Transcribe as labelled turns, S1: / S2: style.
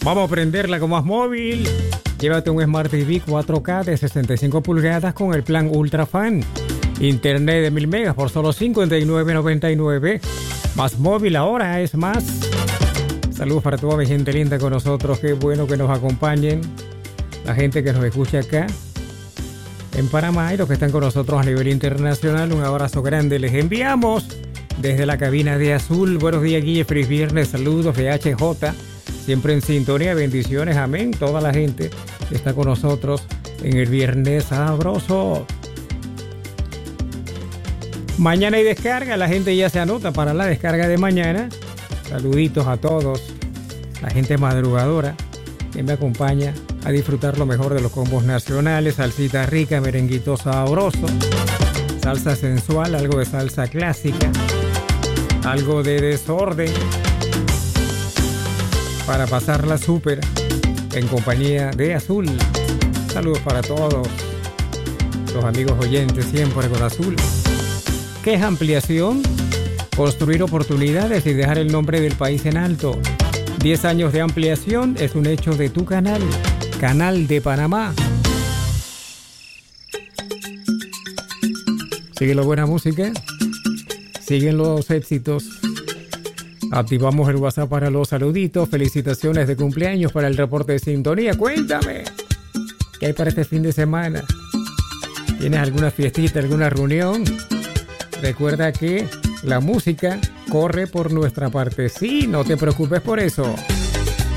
S1: Vamos a prenderla con más móvil. Llévate un Smart TV 4K de 65 pulgadas con el plan Ultra Fan. Internet de 1000 megas por solo $59.99. Más móvil ahora es más. Saludos para toda mi gente linda con nosotros. Qué bueno que nos acompañen. La gente que nos escucha acá en Panamá y los que están con nosotros a nivel internacional. Un abrazo grande les enviamos desde la cabina de Azul. Buenos días, Guille. Feliz viernes. Saludos de HJ. Siempre en sintonía, bendiciones, amén. Toda la gente que está con nosotros en el viernes sabroso. Mañana hay descarga, la gente ya se anota para la descarga de mañana. Saluditos a todos, la gente madrugadora que me acompaña a disfrutar lo mejor de los combos nacionales. Salsita rica, merenguito sabroso, salsa sensual, algo de salsa clásica, algo de desorden, para pasarla súper en compañía de Azul. Saludos para todos los amigos oyentes siempre con Azul. ¿Qué es ampliación? Construir oportunidades y dejar el nombre del país en alto. 10 años de ampliación es un hecho de tu canal, Canal de Panamá. Sigue la buena música, siguen los éxitos. Activamos el WhatsApp para los saluditos. Felicitaciones de cumpleaños para el reporte de sintonía. Cuéntame, ¿qué hay para este fin de semana? ¿Tienes alguna fiestita, alguna reunión? Recuerda que la música corre por nuestra parte. Sí, no te preocupes por eso.